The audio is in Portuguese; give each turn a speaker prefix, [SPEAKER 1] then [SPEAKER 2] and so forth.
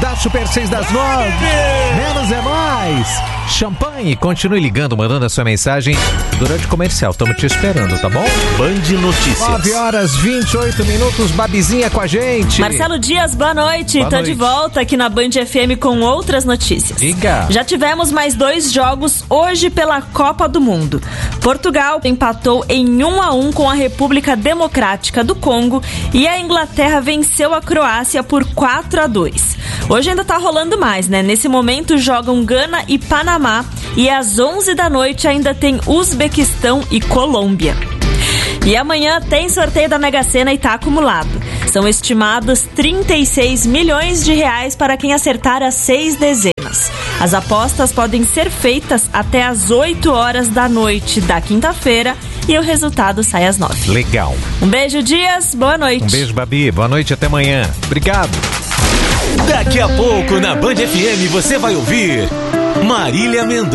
[SPEAKER 1] da Super 6 das 9. Menos é mais. Champanhe, continue ligando, mandando a sua mensagem durante o comercial. Estamos te esperando, tá bom?
[SPEAKER 2] Band Notícias.
[SPEAKER 1] 9h28, Babizinha com a gente.
[SPEAKER 3] Marcelo Dias, boa noite. Tô de volta aqui na Band FM com outras notícias.
[SPEAKER 1] Diga.
[SPEAKER 3] Já tivemos mais 2 jogos hoje pela Copa do Mundo. Portugal empatou em 1-1 com a República Democrática do Congo e a Inglaterra venceu a Croácia por 4-2. Hoje ainda tá rolando mais, né? Nesse momento jogam Gana e Panamá e às 11 da noite ainda tem Uzbequistão e Colômbia. E amanhã tem sorteio da Mega Sena e tá acumulado. São estimados 36 milhões de reais para quem acertar as 6 dezenas. As apostas podem ser feitas até às 8 horas da noite da quinta-feira e o resultado sai às 9.
[SPEAKER 1] Legal.
[SPEAKER 3] Um beijo, Dias. Boa noite.
[SPEAKER 1] Um beijo, Babi. Boa noite, até amanhã. Obrigado.
[SPEAKER 2] Daqui a pouco na Band FM você vai ouvir Marília Mendonça.